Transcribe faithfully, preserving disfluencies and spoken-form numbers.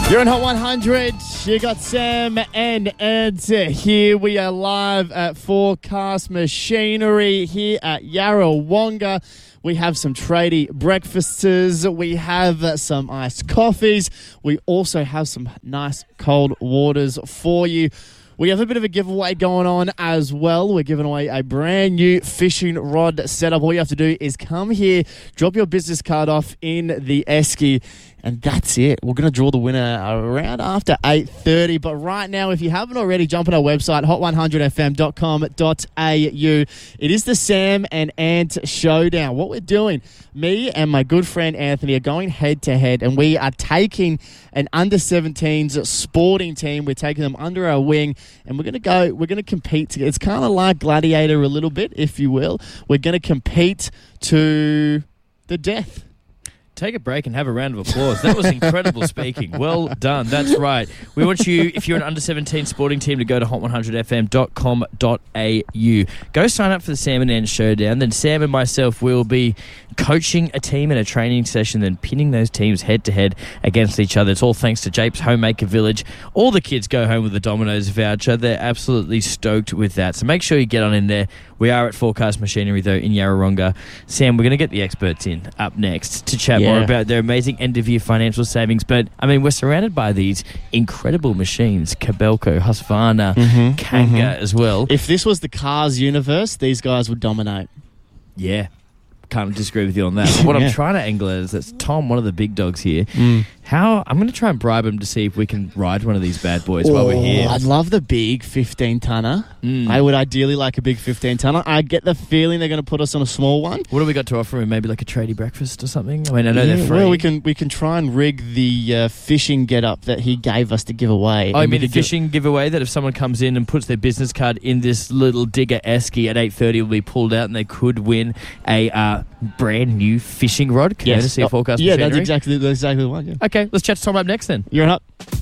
You're on Hot one hundred. You got Sam and Ed here. We are live at Forecast Machinery here at Yarrawonga. We have some tradie breakfasts. We have some iced coffees. We also have some nice cold waters for you. We have a bit of a giveaway going on as well. We're giving away a brand new fishing rod setup. All you have to do is come here, drop your business card off in the esky, and that's it. We're going to draw the winner around after eight thirty. But right now, if you haven't already, jump on our website, hot one hundred f m dot com dot a u. It is the Sam and Ant Showdown. What we're doing, me and my good friend Anthony are going head-to-head, and we are taking an under seventeens sporting team. We're taking them under our wing, and we're going to go, we're going to compete together. It's kind of like Gladiator a little bit, if you will. We're going to compete to the death. Take a break and have a round of applause. That was incredible speaking. Well done. That's right. We want you, if you're an under seventeen sporting team, to go to hot one hundred f m dot com dot a u. Go sign up for the Sam and Ant Showdown. Then Sam and myself will be coaching a team in a training session, then pinning those teams head-to-head against each other. It's all thanks to Japes Homemaker Village. All the kids go home with a Domino's voucher. They're absolutely stoked with that. So make sure you get on in there. We are at Forecast Machinery, though, in Yarrawonga. Sam, we're going to get the experts in up next to chat yeah. more about their amazing end-of-year financial savings. But, I mean, we're surrounded by these incredible machines. Kobelco, Husqvarna, mm-hmm, Kanga mm-hmm. as well. If this was the Cars universe, these guys would dominate. Yeah. Can't disagree with you on that. But what yeah. I'm trying to angle at is that's Tom, one of the big dogs here. Mm. How I'm going to try and bribe him to see if we can ride one of these bad boys oh, while we're here. I'd love the big fifteen tonner. Mm. I would ideally like a big fifteen tonner. I get the feeling they're going to put us on a small one. What have we got to offer him? Maybe like a tradie breakfast or something? I mean, I know yeah, they're free. Well, we can we can try and rig the uh, fishing get-up that he gave us to give away. Oh, you mean the fishing give- giveaway that if someone comes in and puts their business card in this little digger esky at eight thirty will be pulled out and they could win a uh, brand new fishing rod courtesy yes. of Forecast Yeah, Machinery? that's exactly, that's exactly the one. Yeah. Okay, let's chat to Tom up next then. You're up.